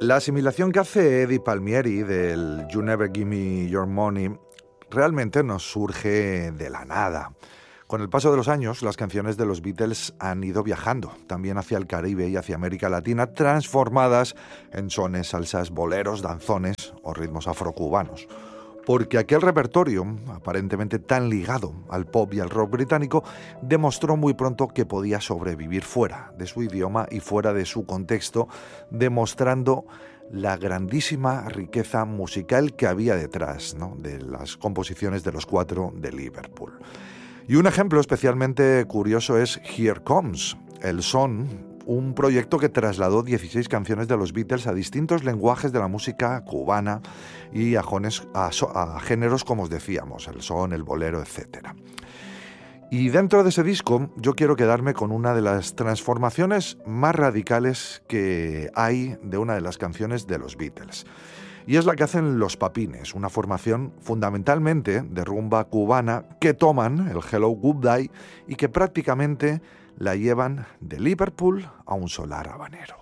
La asimilación que hace Eddie Palmieri del You Never Give Me Your Money realmente nos surge de la nada. Con el paso de los años, las canciones de los Beatles han ido viajando, también hacia el Caribe y hacia América Latina, transformadas en sones, salsas, boleros, danzones o ritmos afrocubanos. Porque aquel repertorio, aparentemente tan ligado al pop y al rock británico, demostró muy pronto que podía sobrevivir fuera de su idioma y fuera de su contexto, demostrando la grandísima riqueza musical que había detrás, ¿no?, de las composiciones de los cuatro de Liverpool. Y un ejemplo especialmente curioso es Here Comes, el son, un proyecto que trasladó 16 canciones de los Beatles a distintos lenguajes de la música cubana y a géneros, como os decíamos, el son, el bolero, etc. Y dentro de ese disco yo quiero quedarme con una de las transformaciones más radicales que hay de una de las canciones de los Beatles. Y es la que hacen Los Papines, una formación fundamentalmente de rumba cubana que toman el Hello Goodbye y que prácticamente la llevan de Liverpool a un solar habanero.